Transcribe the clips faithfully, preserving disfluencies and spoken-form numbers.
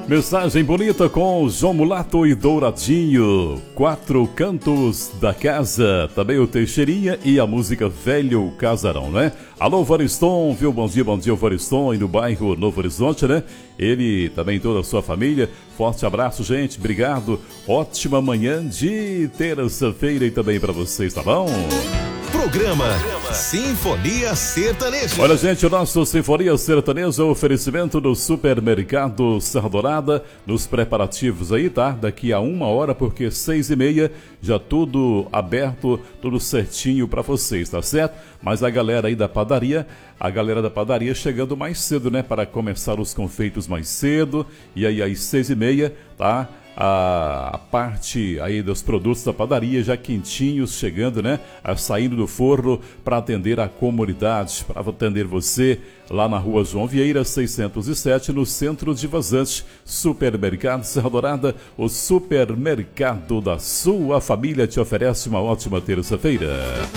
Mensagem bonita com João Mulato e Douradinho, Quatro Cantos da Casa, também o Teixeirinha e a música Velho Casarão, né? Alô, Variston, viu? Bom dia, bom dia, Variston, aí no bairro Novo Horizonte, né? Ele, também toda a sua família, forte abraço, gente, obrigado, ótima manhã de terça-feira e também pra vocês, tá bom? Programa Sinfonia Sertaneja. Olha, gente, o nosso Sinfonia Sertaneja é o oferecimento do Supermercado Serra Dourada, nos preparativos aí, tá? Daqui a uma hora, porque seis e meia, já tudo aberto, tudo certinho pra vocês, tá certo? Mas a galera aí da padaria, a galera da padaria chegando mais cedo, né? Para começar os confeitos mais cedo, e aí às seis e meia, tá? A, a parte aí dos produtos da padaria já quentinhos chegando, né? A, saindo do forno para atender a comunidade, para atender você lá na rua João Vieira, seiscentos e sete, no centro de Vazante. Supermercado Serra Dourada, o supermercado da sua família, te oferece uma ótima terça-feira.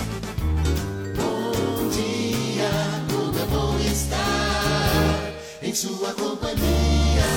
Bom dia, como é bom estar em sua companhia.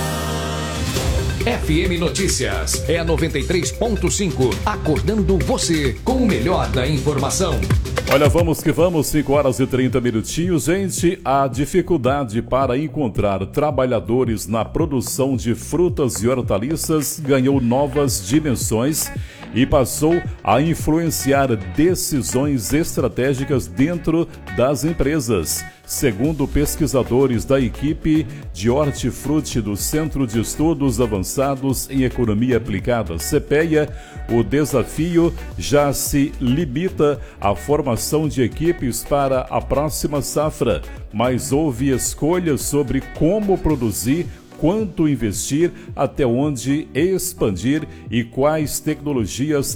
F M Notícias é a noventa e três ponto cinco, acordando você com o melhor da informação. Olha, vamos que vamos, cinco horas e trinta minutinhos. Gente, a dificuldade para encontrar trabalhadores na produção de frutas e hortaliças ganhou novas dimensões e passou a influenciar decisões estratégicas dentro das empresas. Segundo pesquisadores da equipe de Hortifruti do Centro de Estudos Avançados em Economia Aplicada, CEPEA, o desafio já se limita à formação de equipes para a próxima safra, mas houve escolhas sobre como produzir, quanto investir, até onde expandir e quais tecnologias